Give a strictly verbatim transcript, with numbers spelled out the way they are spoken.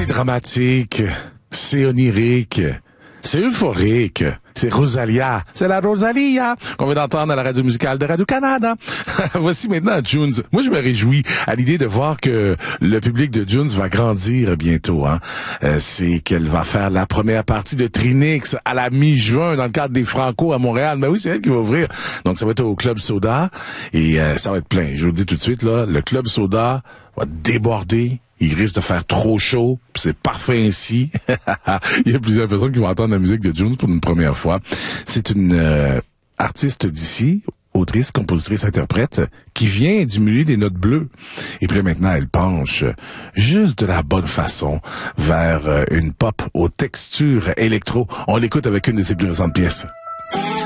C'est dramatique, c'est onirique, c'est euphorique. C'est Rosalia, c'est la Rosalia qu'on vient d'entendre à la radio musicale de Radio-Canada. Voici maintenant Junes. Moi, je me réjouis à l'idée de voir que le public de Junes va grandir bientôt. Hein. Euh, c'est qu'elle va faire la première partie de Trinix à la mi-juin dans le cadre des Franco à Montréal. Mais oui, c'est elle qui va ouvrir. Donc, ça va être au Club Soda et euh, ça va être plein. Je vous le dis tout de suite, là, le Club Soda va déborder. Il risque de faire trop chaud, c'est parfait ainsi. Il y a plusieurs personnes qui vont entendre la musique de Junes pour une première fois. C'est une euh, artiste d'ici, autrice, compositrice, interprète, qui vient du milieu des notes bleues. Et puis là, maintenant, elle penche juste de la bonne façon vers euh, une pop aux textures électro. On l'écoute avec une de ses plus récentes pièces.